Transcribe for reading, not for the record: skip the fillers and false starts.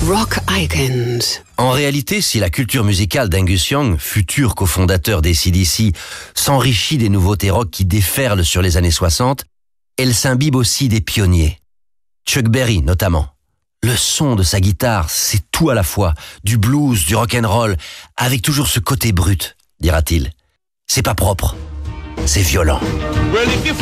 Rock Icons. En réalité, si la culture musicale d'Angus Young, futur cofondateur des AC/DC, s'enrichit des nouveautés rock qui déferlent sur les années 60, elle s'imbibe aussi des pionniers. Chuck Berry, notamment. Le son de sa guitare, c'est tout à la fois, du blues, du rock'n'roll, avec toujours ce côté brut, dira-t-il. C'est pas propre, c'est violent.